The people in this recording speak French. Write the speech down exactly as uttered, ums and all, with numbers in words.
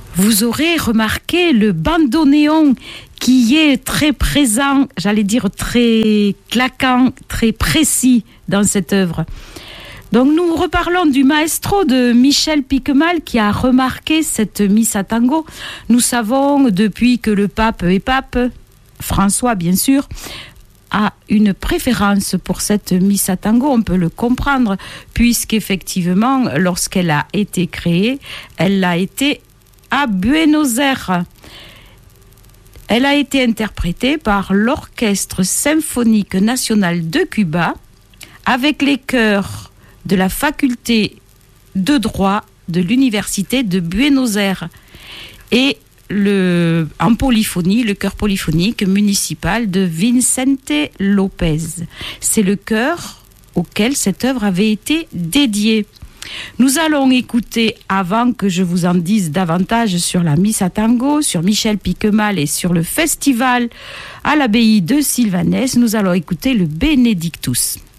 vous aurez remarqué le bandoneon qui est très présent, j'allais dire très claquant, très précis dans cette œuvre. Donc nous reparlons du maestro de Michel Piquemal qui a remarqué cette missa tango. Nous savons depuis que le pape est pape, François bien sûr, a une préférence pour cette missa tango, on peut le comprendre, puisqu'effectivement, lorsqu'elle a été créée, elle a été à Buenos Aires. Elle a été interprétée par l'Orchestre symphonique national de Cuba, avec les chœurs de la faculté de droit de l'université de Buenos Aires et le, en polyphonie, le chœur polyphonique municipal de Vicente Lopez. C'est le chœur auquel cette œuvre avait été dédiée. Nous allons écouter, avant que je vous en dise davantage sur la Missa Tango, sur Michel Piquemal et sur le festival à l'abbaye de Sylvanès, nous allons écouter le Benedictus.